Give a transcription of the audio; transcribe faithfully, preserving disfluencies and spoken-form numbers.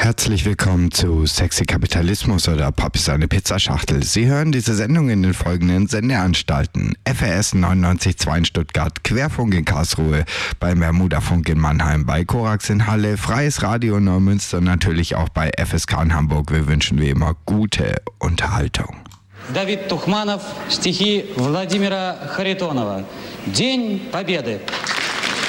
Herzlich willkommen zu Sexy Kapitalismus oder Pop ist eine Pizzaschachtel. Sie hören diese Sendung in den folgenden Sendeanstalten: F R S neunundneunzig Komma zwei in Stuttgart, Querfunk in Karlsruhe, bei Bermudafunk in Mannheim, bei Korax in Halle, Freies Radio in Neumünster und natürlich auch bei F S K in Hamburg. Wir wünschen wie immer gute Unterhaltung. Давид Тухманов, стихи Владимира Харитонова. День Победы.